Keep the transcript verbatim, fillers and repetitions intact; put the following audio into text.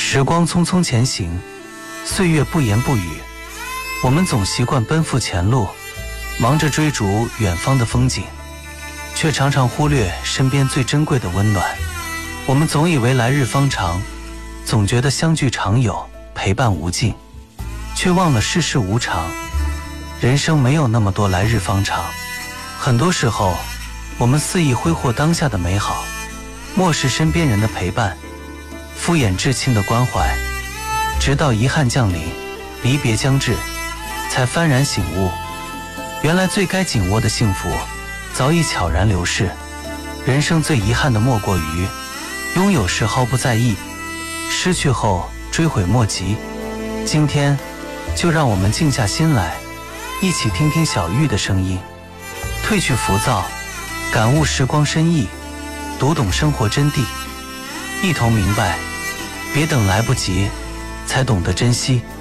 时光匆匆前行，岁月不言不语，我们总习惯奔赴前路，忙着追逐远方的风景，却常常忽略身边最珍贵的温暖。我们总以为来日方长，总觉得相聚常有，陪伴无尽，却忘了世事无常，人生没有那么多来日方长。很多时候，我们肆意挥霍当下的美好，漠视身边人的陪伴，敷衍至亲的关怀，直到遗憾降临，离别将至，才幡然醒悟，原来最该紧握的幸福早已悄然流逝。人生最遗憾的莫过于拥有时毫不在意，失去后追悔莫及。今天就让我们静下心来，一起听听小玉的声音，褪去浮躁，感悟时光深意，读懂生活真谛，一同明白，别等来不及才懂得珍惜。